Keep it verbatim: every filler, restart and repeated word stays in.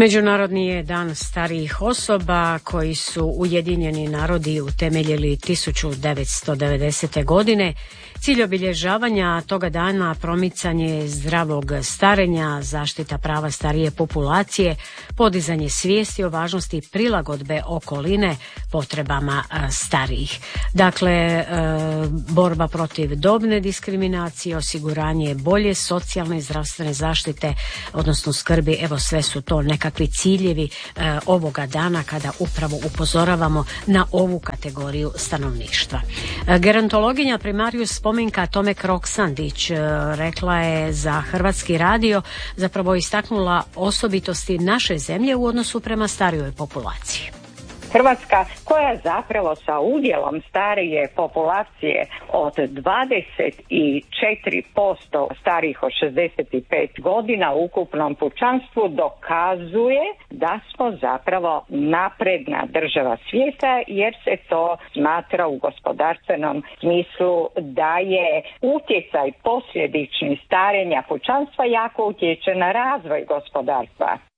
Međunarodni je dan starijih osoba koji su Ujedinjeni narodi utemeljili tisuću devetsto devedesete. godine. Cilj obilježavanja toga dana promicanje zdravog starenja, zaštita prava starije populacije, podizanje svijesti o važnosti prilagodbe okoline potrebama starijih. Dakle, borba protiv dobne diskriminacije, osiguranje bolje socijalne i zdravstvene zaštite, odnosno skrbi, evo sve su to nekakvi ciljevi ovoga dana kada upravo upozoravamo na ovu kategoriju stanovništva. Gerontologinja primarius Spomenka Tomek Roksandić rekla je za Hrvatski radio, zapravo istaknula osobitosti naše zemlje u odnosu prema starijoj populaciji. Hrvatska, koja zapravo sa udjelom starije populacije od dvadeset četiri posto starijih od šezdeset pet godina u ukupnom pučanstvu, dokazuje da smo zapravo napredna država svijeta, jer se to smatra u gospodarstvenom smislu da je utjecaj posljedični starenja pučanstva jako utječe na razvoj gospodarstva.